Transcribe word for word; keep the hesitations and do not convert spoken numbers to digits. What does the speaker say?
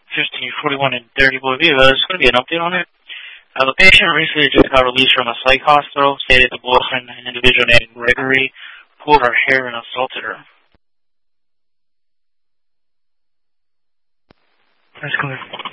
fifteen forty-one in Dirty Boy Viva. There's going to be an update on it. Uh, the patient recently just got released from a psych hospital, stated the boyfriend, an individual named Gregory, pulled her hair and assaulted her. That's clear.